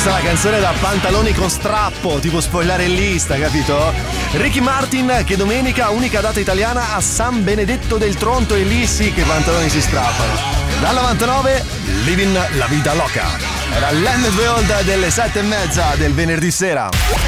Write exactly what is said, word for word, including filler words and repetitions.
Questa è la canzone da pantaloni con strappo, tipo spogliare in lista, capito? Ricky Martin che domenica, unica data italiana a San Benedetto del Tronto, e lì sì che i pantaloni si strappano. Dal novantanove, Living la Vida Loca. Era l'M V Old delle sette e mezza del venerdì sera.